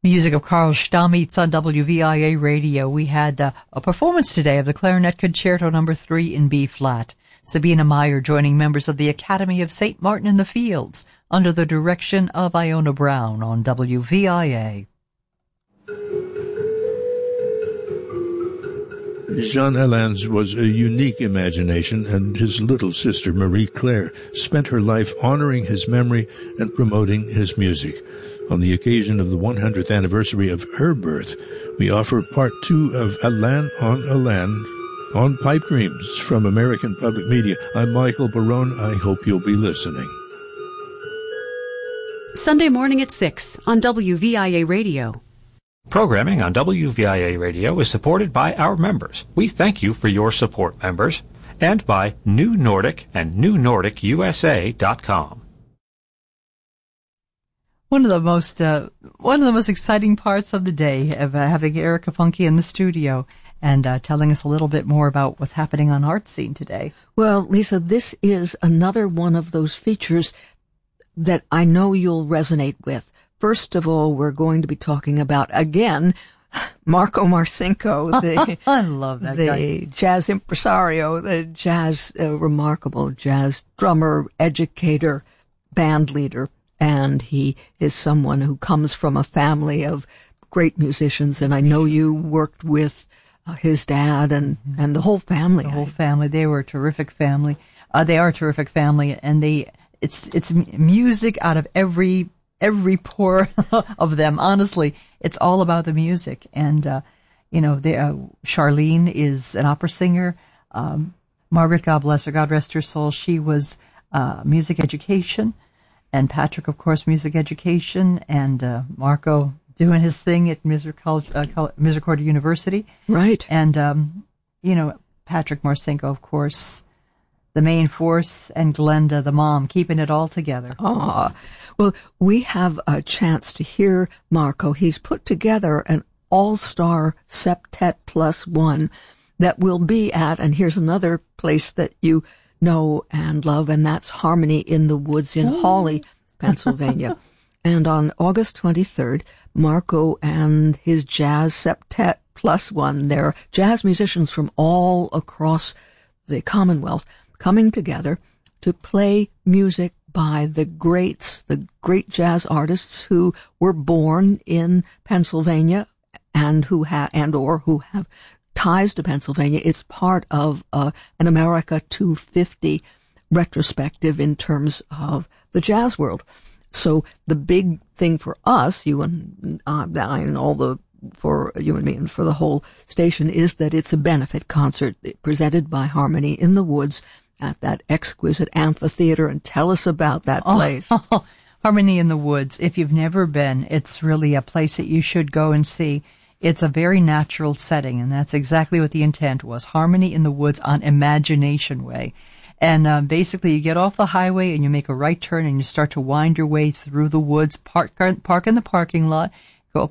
Music of Carl Stamitz on WVIA Radio. We had a performance today of the Clarinet Concerto No. 3 in B-flat. Sabina Meyer joining members of the Academy of St. Martin in the Fields under the direction of Iona Brown on WVIA. Jean Helin's was a unique imagination, and his little sister, Marie-Claire, spent her life honoring his memory and promoting his music. On the occasion of the 100th anniversary of her birth, we offer part 2 of Alain on pipe dreams from American Public Media. I'm Michael Barone. I hope you'll be listening. Sunday morning at 6 on WVIA Radio. Programming on WVIA Radio is supported by our members. We thank you for your support, members, and by New Nordic and NewNordicUSA.com. One of the most exciting parts of the day of having Erica Funke in the studio and telling us a little bit more about what's happening on Art Scene today. Well, Lisa, this is another one of those features that I know you'll resonate with. First of all, we're going to be talking about, again, Marco Marcinko, I love that guy. The jazz impresario, the remarkable jazz drummer, educator, band leader, and he is someone who comes from a family of great musicians, and I know you worked with his dad and the whole family. The whole family. They were a terrific family. They are a terrific family, and it's music out of every pore of them. Honestly, it's all about the music. And, Charlene is an opera singer. Margaret, God bless her, God rest her soul. She was music education. And Patrick, of course, music education. And Marco doing his thing at Misericordia University. Right. And, Patrick Marcinko, of course, the main force, and Glenda, the mom, keeping it all together. Ah, well, we have a chance to hear Marco. He's put together an all-star septet plus one that will be at, and here's another place that you know and love, and that's Harmony in the Woods in Hawley, Pennsylvania. And on August 23rd, Marco and his jazz septet plus one, they're jazz musicians from all across the Commonwealth, coming together to play music by the greats, the great jazz artists who were born in Pennsylvania and who have ties to Pennsylvania. It's part of an America 250 retrospective in terms of the jazz world. So the big thing for us, you and I and for you and me and for the whole station, is that it's a benefit concert presented by Harmony in the Woods at that exquisite amphitheater. And tell us about that place. Harmony in the Woods. If you've never been, it's really a place that you should go and see. It's a very natural setting, and that's exactly what the intent was. Harmony in the Woods on Imagination Way. And basically you get off the highway and you make a right turn and you start to wind your way through the woods, park in the parking lot.